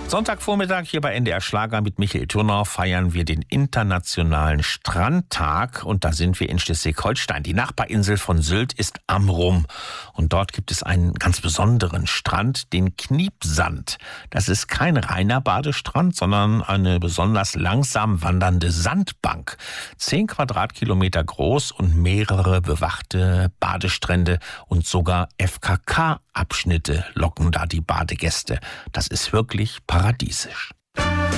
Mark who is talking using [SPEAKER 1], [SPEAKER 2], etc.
[SPEAKER 1] Sonntagvormittag hier bei NDR Schlager mit Michael Thürner feiern wir den internationalen Strandtag und da sind wir in Schleswig-Holstein. Die Nachbarinsel von Sylt ist Amrum und dort gibt es einen ganz besonderen Strand, den Kniepsand. Das ist kein reiner Badestrand, sondern eine besonders langsam wandernde Sandbank. 10 Quadratkilometer groß und mehrere bewachte Badestrände und sogar FKK-Abschnitte locken da die Badegäste. Das ist wirklich paradiesisch.